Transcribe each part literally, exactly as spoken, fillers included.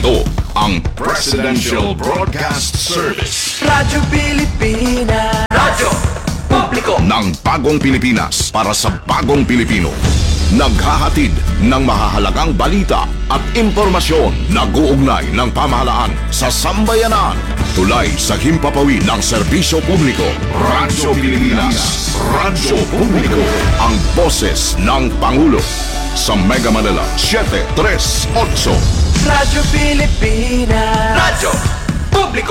Ito ang Presidential Broadcast Service. Radyo Pilipinas. Radyo Publiko ng bagong Pilipinas para sa bagong Pilipino. Naghahatid ng mahahalagang balita at impormasyon. Nag-uugnay ng pamahalaan sa sambayanan. Tulay sa himpapawid ng serbisyo publiko. Radyo Pilipinas. Radyo Publiko. Ang boses ng Pangulo. Sa Mega Manila, seven three eight. Radyo Pilipinas. Radyo Publiko.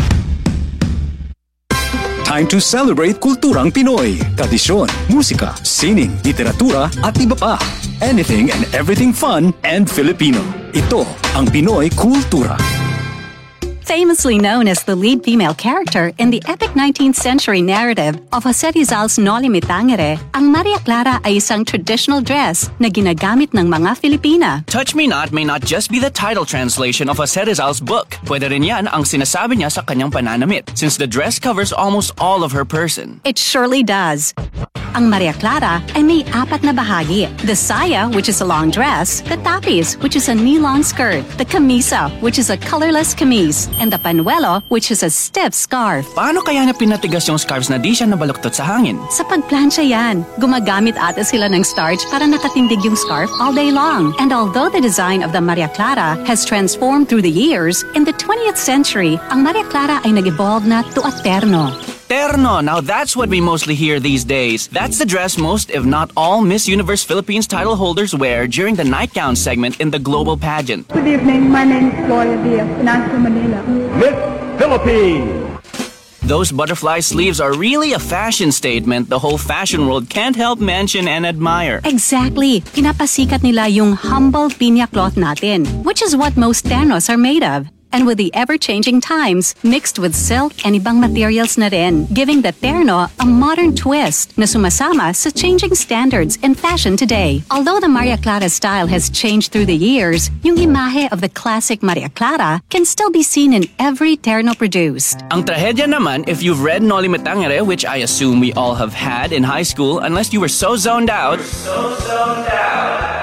Time to celebrate kulturang Pinoy. Tradisyon, musika, sining, literatura at iba pa. Anything and everything fun and Filipino. Ito ang Pinoy Kultura. Famously known as the lead female character in the epic nineteenth century narrative of Jose Rizal's Noli Me Tangere, ang Maria Clara ay isang traditional dress na ginagamit ng mga Filipina. Touch Me Not may not just be the title translation of Jose Rizal's book. Pwede rin yan ang sinasabi niya sa kanyang pananamit, since the dress covers almost all of her person. It surely does. Ang Maria Clara ay may apat na bahagi. The saya, which is a long dress, the tapis, which is a knee-long skirt, the camisa, which is a colorless camise, and the panuelo, which is a stiff scarf. Paano kaya na pinatigas yung scarves na di siya nabaluktot sa hangin? Sa pagplansya yan. Gumagamit ata sila ng starch para nakatindig yung scarf all day long. And although the design of the Maria Clara has transformed through the years, in the twentieth century, ang Maria Clara ay nag-evolve na to a terno. Terno, now that's what we mostly hear these days. That's the dress most, if not all, Miss Universe Philippines title holders wear during the nightgown segment in the global pageant. Good evening, my name is Gloria Diaz, Financial Manila. Miss Philippines! Those butterfly sleeves are really a fashion statement the whole fashion world can't help mention and admire. Exactly. Pinapasikat nila yung humble pinya cloth natin, which is what most ternos are made of. And with the ever-changing times, mixed with silk and ibang materials na rin, giving the terno a modern twist na sumasama sa changing standards in fashion today. Although the Maria Clara style has changed through the years, yung imahe of the classic Maria Clara can still be seen in every terno produced. Ang trahedya naman, if you've read Noli Me Tangere, which I assume we all have had in high school, unless you were so zoned out, so zoned out.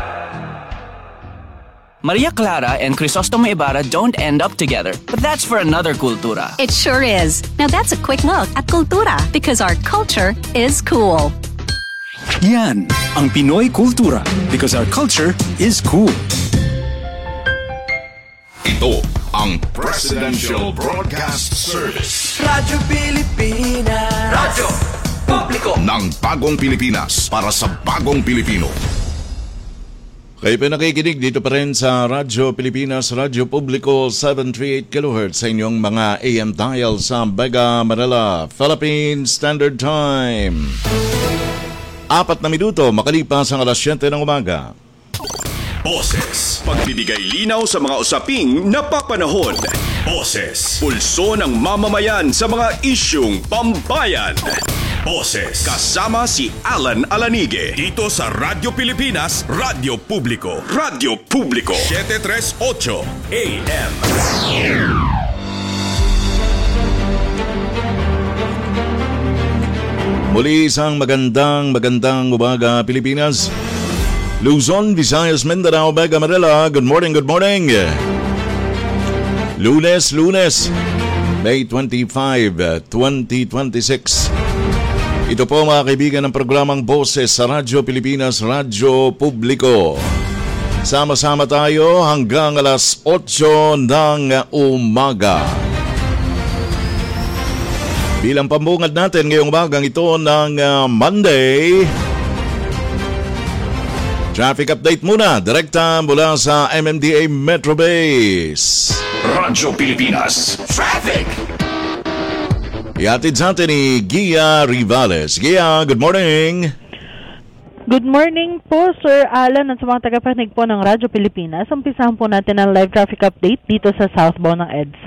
Maria Clara and Crisostomo Ibarra don't end up together, but that's for another Kultura. It sure is. Now that's a quick look at Kultura, because our culture is cool. Yan ang Pinoy Kultura, because our culture is cool. Ito ang Presidential Broadcast Service. Radyo Pilipinas. Radyo Publiko ng bagong Pilipinas para sa bagong Pilipino. Kayo pa nakikinig dito pa rin sa Radyo Pilipinas, Radyo Publiko, seven thirty-eight kilohertz sa inyong mga A M dial sa Mega Manila, Philippine Standard Time. Apat na minuto makalipas ang alas siyete ng umaga. Boses, pagbibigay linaw sa mga usaping napapanahon. Boses, pulso ng mamamayan sa mga isyung pambayan. Boses, kasama si Alan Alanige dito sa Radyo Pilipinas, Radyo Publiko. Radyo Publiko, seven three eight A M. Muli isang magandang magandang umaga Pilipinas. Luzon, Visayas, Mindanao, Mega Manila. Good morning, good morning. Lunes, Lunes, May twenty-fifth, twenty twenty-six. Ito po mga kaibigan ng programang Boses sa Radyo Pilipinas, Radyo Publiko. Sama-sama tayo hanggang alas eight ng umaga. Bilang pambungad natin ngayong umagang ito ng uh, Monday, traffic update muna, direkta mula sa M M D A Metro Base. Radyo Pilipinas Traffic. Ihatid sa atin ni Gia Rivales. Gia, good morning. Good morning po, Sir Alan, at sa mga tagapakinig po ng Radyo Pilipinas. Umpisahan po natin ang live traffic update dito sa southbound ng EDSA.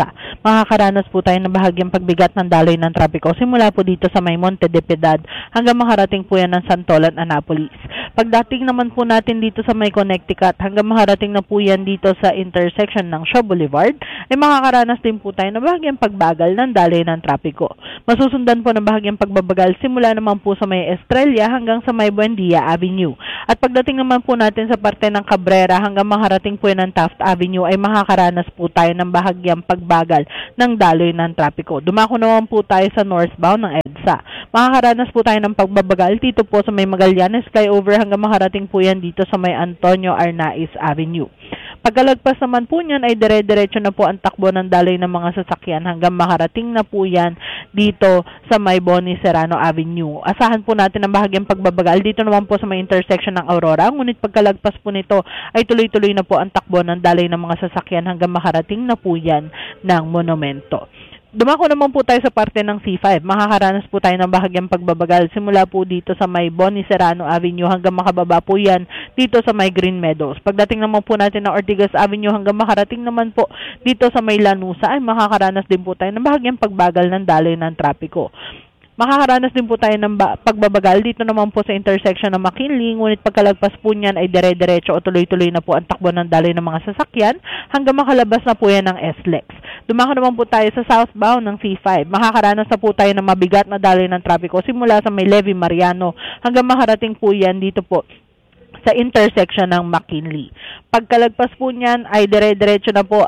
makakaranas po tayo ng bahagyang pagbigat ng daloy ng trapiko simula po dito sa may Monte de Piedad hanggang makarating po yan ng Santolan, Annapolis. Pagdating naman po natin dito sa may Connecticut hanggang makarating na po yan dito sa intersection ng Shaw Boulevard, ay makakaranas din po tayo ng bahagyang pagbagal ng daloy ng trapiko. Masusundan po ng bahagyang pagbabagal simula naman po sa may Estrella hanggang sa may Buendia Avenue. At pagdating naman po natin sa parte ng Cabrera hanggang makarating po yan ng Taft Avenue ay makakaranas po tayo ng bahagyang pagbagal ng daloy ng trapiko. Dumako naman po tayo sa northbound ng EDSA. Makakaranas po tayo ng pagbabagal dito po sa may Magallanes Flyover hanggang makarating po yan dito sa may Antonio Arnaiz Avenue. Pagkalagpas naman po niyan ay dire-diretso na po ang takbo ng daloy ng mga sasakyan hanggang makarating na po yan dito sa may Bonnie Serrano Avenue. Asahan po natin ang bahagyang pagbabagal dito naman po sa may intersection ng Aurora, ngunit pagkalagpas po nito ay tuloy-tuloy na po ang takbo ng daloy ng mga sasakyan hanggang makarating na po yan ng Monumento. Dumako naman po tayo sa parte ng C five. Makakaranas po tayo ng bahagyang pagbabagal simula po dito sa may Bonnie Serrano Avenue hanggang makababa po yan dito sa may Green Meadows. Pagdating naman po natin ng Ortigas Avenue hanggang makarating naman po dito sa may Lanusa ay makakaranas din po tayo ng bahagyang pagbagal ng daloy ng trapiko. Makakaranas din po tayo ng ba- pagbabagal dito naman po sa intersection ng McKinley, ngunit pagkalagpas po niyan ay dire-diretso o tuloy-tuloy na po ang takbo ng daloy ng mga sasakyan hanggang makalabas na po yan ng S L E X. Dumako naman po tayo sa southbound ng C five. Makakaranas na po tayo ng mabigat na daloy ng trapiko simula sa may Levi Mariano hanggang makarating po yan dito po sa intersection ng McKinley. Pagkalagpas po niyan ay dire-diretso na po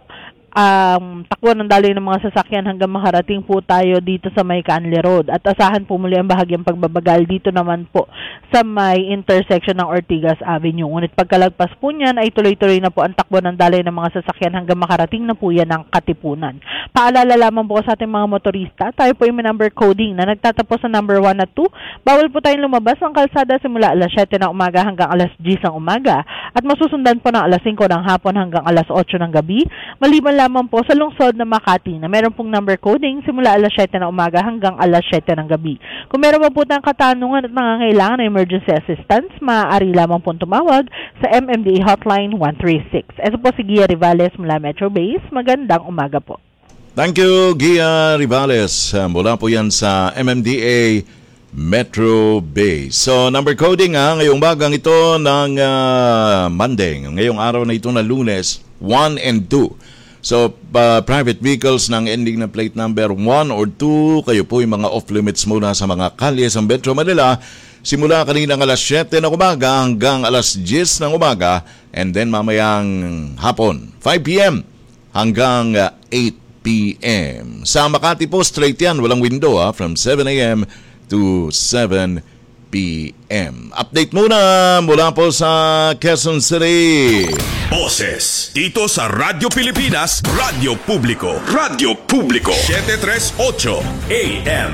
Um, takbo ng daloy ng mga sasakyan hanggang makarating po tayo dito sa may Canley Road. At asahan po muli ang bahagyang pagbabagal dito naman po sa may intersection ng Ortigas Avenue. Ngunit pagkalagpas po niyan ay tuloy-tuloy na po ang takbo ng daloy ng mga sasakyan hanggang makarating na po yan ng Katipunan. Paalala lamang po sa ating mga motorista, tayo po yung number coding na nagtatapos sa number one at two. Bawal po tayong lumabas ng kalsada simula alas siyete ng umaga hanggang alas diyes ng umaga at masusundan po ng alas singko ng hapon hanggang alas otso ng gabi. Maliban lamang po sa lungsod ng Makati na meron pong number coding simula alas siyete ng umaga hanggang alas siyete ng gabi. Kung meron po po tayong katanungan at nangangailangan ng emergency assistance, maaari lamang pong tumawag sa M M D A Hotline one three six. Ito po si Gia Rivales mula Metro Base. Magandang umaga po. Thank you, Gia Rivales. Uh, mula po yan sa M M D A Metro Base. So, number coding ha, ngayong bagang ito ng uh, Monday, ngayong araw na ito na Lunes, one and two. So, uh, private vehicles ng ending na plate number one or two, kayo po yung mga off-limits muna sa mga kalye sa Metro Manila, simula kaninang alas siyete ng umaga hanggang alas diyes ng umaga, and then mamayang hapon, five p.m. hanggang uh, eight p.m. Sa Makati po, straight yan, walang window ha, from seven a.m. to seven p.m. Update muna mula po sa Quezon City. Boses dito sa Radyo Pilipinas, Radyo Publiko, Radyo Publiko, seven thirty-eight A M.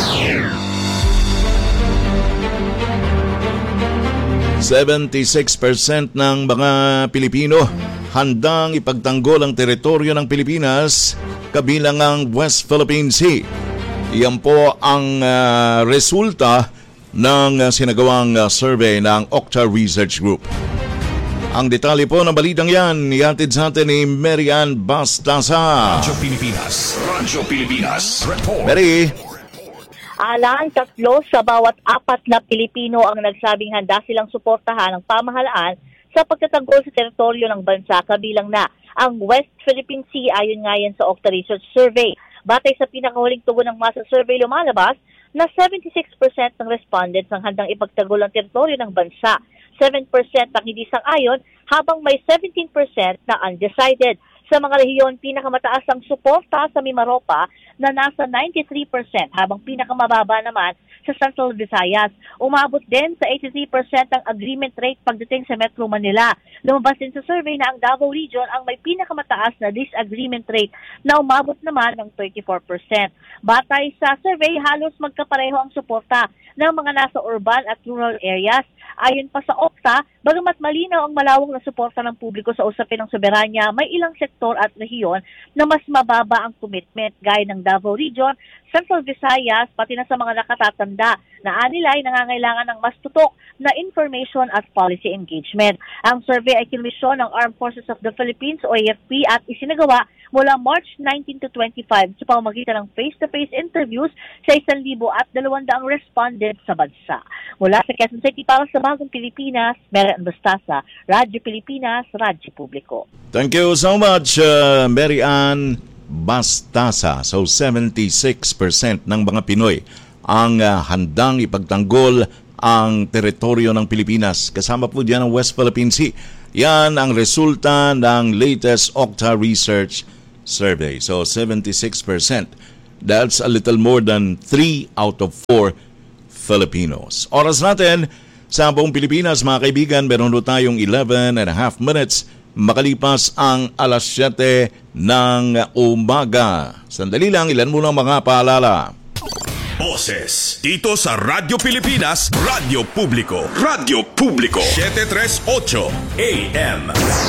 seventy-six percent ng mga Pilipino handang ipagtanggol ang teritoryo ng Pilipinas kabilang ang West Philippine Sea. Iyan po ang uh, resulta ng uh, sinagawang uh, survey ng Okta Research Group. Ang detalye po ng balitang yan, ihatid sa atin ni Marian Bastasa. Radyo Pilipinas, Radyo Pilipinas, Report. Mary. Alan, tatlo sa bawat apat na Pilipino ang nagsabing handa silang suportahan ng pamahalaan sa pagtatanggol sa teritoryo ng bansa, kabilang na ang West Philippine Sea, ayon nga yan sa Okta Research Survey. Batay sa pinakahuling tugon ng masa survey, lumalabas na seventy-six percent ng respondents ang handang ipagtanggol ang teritoryo ng bansa. seven percent ang hindi sang-ayon, habang may seventeen percent na undecided. Sa mga rehiyon, pinakamataas ang suporta sa Mimaropa na nasa ninety-three percent, habang pinakamababa naman sa Central Visayas. Umabot din sa eighty-three percent ang agreement rate pagdating sa Metro Manila. Lumabas din sa survey na ang Davao Region ang may pinakamataas na disagreement rate na umabot naman ng thirty-four percent. Batay sa survey, halos magkapareho ang suporta ng mga nasa urban at rural areas. Ayon pa sa Okta, bagamat malinaw ang malawak na suporta ng publiko sa usapin ng soberanya, may ilang sektor at rehiyon na mas mababa ang commitment, gaya ng Davao Region, Central Visayas, pati na sa mga nakatatanda na anila ay nangangailangan ng mas tutok na information at policy engagement. Ang survey ay kinmisyon ng Armed Forces of the Philippines o A F P at isinagawa mula March nineteen to twenty-five sa pamamagitan ng face-to-face interviews sa isang libo at dalawang daang respondent sa bansa. Mula sa Quezon City para sa Bagong Pilipinas, Mary Ann Bastasa, Radyo Pilipinas, Radyo Publiko. Thank you so much, uh, Mary Ann Bastasa. So seventy-six percent ng mga Pinoy ang uh, handang ipagtanggol ang teritoryo ng Pilipinas. Kasama po diyan ang West Philippine Sea. Yan ang resulta ng latest Okta Research Survey. So seventy-six percent. That's a little more than three out of four Filipinos. Oras natin sa buong Pilipinas, mga kaibigan, meron do tayong eleven and a half minutes makalipas ang alas siyete ng umaga. Sandali lang, ilan muna mga paalala. Boses dito sa Radyo Pilipinas, Radyo Publiko, Radyo Publiko, seven thirty-eight A M.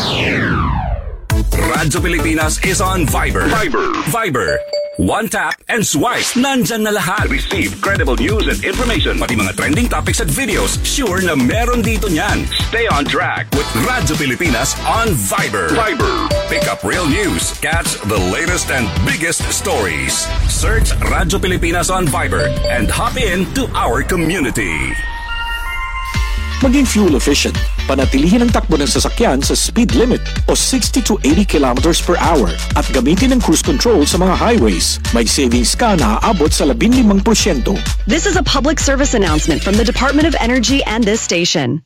Radyo Pilipinas is on Viber. Viber. Viber. One tap and swipe. Nandyan na lahat. Receive credible news and information. Pati mga trending topics at videos. Sure na meron dito niyan. Stay on track with Radyo Pilipinas on Viber. Viber. Pick up real news. Catch the latest and biggest stories. Search Radyo Pilipinas on Viber and hop in to our community. Maging fuel efficient. Panatilihin ang takbo ng sasakyan sa speed limit o sixty to eighty kilometers per hour at gamitin ang cruise control sa mga highways. May savings ka na aabot sa fifteen percent. This is a public service announcement from the Department of Energy and this station.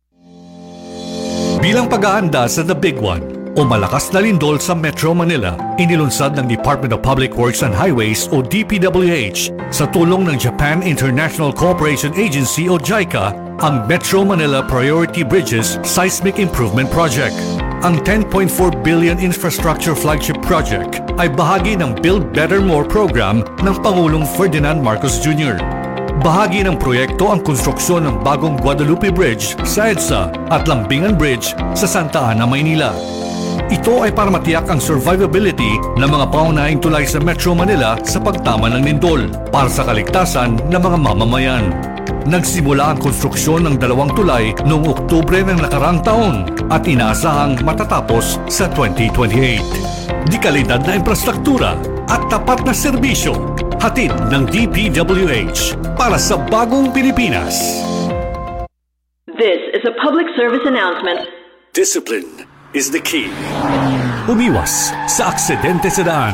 Bilang pag-aanda sa The Big One o malakas na lindol sa Metro Manila, inilunsad ng Department of Public Works and Highways o D P W H sa tulong ng Japan International Cooperation Agency o JICA ang Metro Manila Priority Bridges Seismic Improvement Project. Ang ten point four billion infrastructure flagship project ay bahagi ng Build Better More program ng Pangulong Ferdinand Marcos Junior Bahagi ng proyekto ang konstruksyon ng bagong Guadalupe Bridge sa EDSA at Lambingan Bridge sa Santa Ana, Maynila. Ito ay para matiyak ang survivability ng mga paunahing tulay sa Metro Manila sa pagtama ng lindol para sa kaligtasan ng mga mamamayan. Nagsimula ang konstruksyon ng dalawang tulay noong Oktubre ng nakaraang taon at inaasahang matatapos sa twenty twenty-eight. Di kalidad na infrastruktura at tapat na serbisyo, hatid ng D P W H para sa bagong Pilipinas. This is a public service announcement. Discipline is the key. Umiwas sa aksidente sa daan.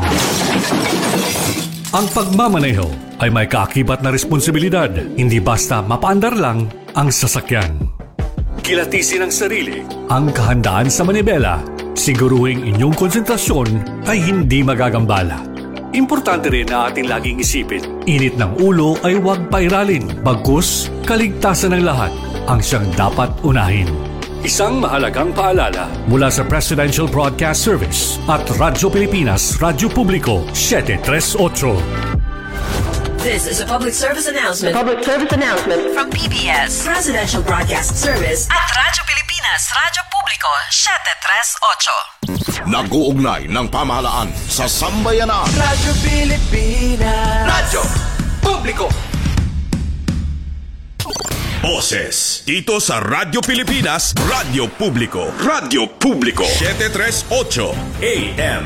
Ang pagmamaneho ay may kaakibat na responsibilidad, hindi basta mapaandar lang ang sasakyan. Kilatisin ang sarili, ang kahandaan sa manibela, siguruhing inyong konsentrasyon ay hindi magagambala. Importante rin na ating laging isipin, init ng ulo ay huwag pairalin, bagkus kaligtasan ng lahat ang siyang dapat unahin. Isang mahalagang paalala mula sa Presidential Broadcast Service at Radyo Pilipinas, Radyo Publiko, seven thirty-eight. This is a public service announcement. Public service announcement From P B S, Presidential Broadcast Service at Radyo Pilipinas, Radyo Publiko, seven thirty-eight. Nag-uugnay ng pamahalaan sa sambayanan. Radyo Pilipinas, Radyo Publiko. Boses dito sa Radyo Pilipinas, Radyo Publiko, Radyo Publiko, seven thirty-eight A M.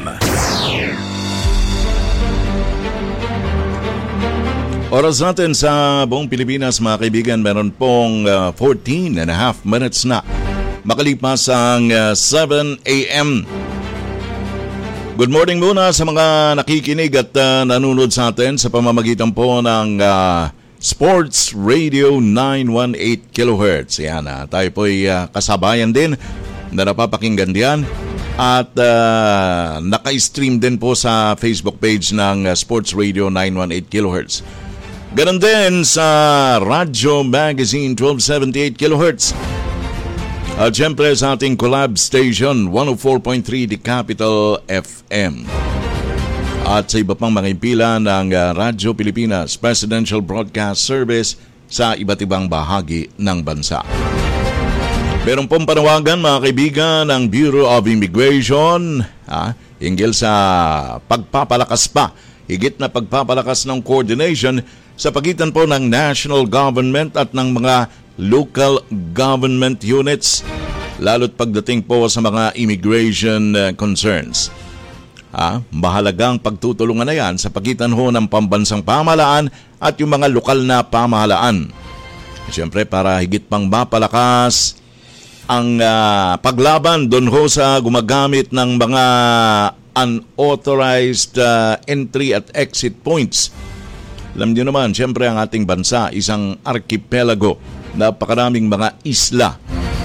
Oras natin sa buong Pilipinas, mga kaibigan, meron pong uh, fourteen and a half minutes na makalipas ang uh, seven A M. Good morning muna sa mga nakikinig at uh, nanonood sa atin sa pamamagitan po ng uh, Sports Radio nine eighteen kilohertz. Yan, uh, tayo po'y uh, kasabayan din na napapakinggan diyan. At uh, naka-stream din po sa Facebook page ng uh, Sports Radio nine eighteen kilohertz. Ganon din sa Radyo Magazine twelve seventy-eight kilohertz. At syempre sa ating collab station one oh four point three The Capital F M. At sa iba pang mga impila ng uh, Radyo Pilipinas Presidential Broadcast Service sa iba't ibang bahagi ng bansa. Meron pong panawagan, mga kaibigan, ng Bureau of Immigration ah, hinggil sa pagpapalakas pa higit na pagpapalakas ng coordination sa pagitan po ng national government at ng mga local government units, lalo't pagdating po sa mga immigration uh, concerns. Ah, mahalagang pagtutulungan na yan sa pagitan ho ng pambansang pamahalaan at yung mga lokal na pamahalaan. Siyempre para higit pang mapalakas ang uh, paglaban doon ho sa gumagamit ng mga unauthorized uh, entry at exit points. Alam niyo naman, siyempre ang ating bansa, isang archipelago, napakaraming mga isla.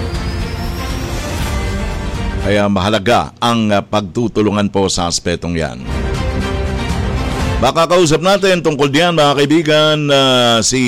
Kaya mahalaga ang uh, pagtutulungan po sa aspetong yan. Baka kausap natin tungkol diyan mga kaibigan uh, si